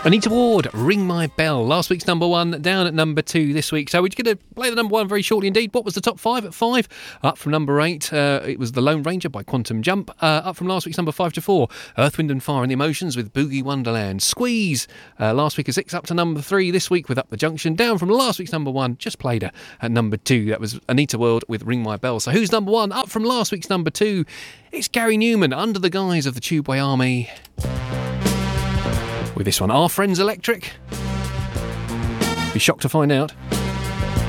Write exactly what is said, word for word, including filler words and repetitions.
Anita Ward, Ring My Bell. Last week's number one, down at number two this week. So we're going to play the number one very shortly indeed. What was the top five? At five, up from number eight, uh, it was The Lone Ranger by Quantum Jump. Uh, up from last week's number five to four, Earth, Wind and Fire and the Emotions with Boogie Wonderland. Squeeze, uh, last week at six, up to number three this week with Up the Junction. Down from last week's number one, just played her at number two. That was Anita Ward with Ring My Bell. So who's number one? Up from last week's number two, it's Gary Newman, Under the Guise of the Tubeway Army. With this one, Our Friends Electric. Be shocked to find out.